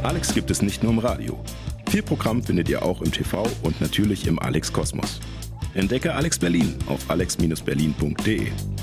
Alex gibt es nicht nur im Radio. Viel Programm findet ihr auch im TV und natürlich im Alex Kosmos. Entdecke Alex Berlin auf alex-berlin.de.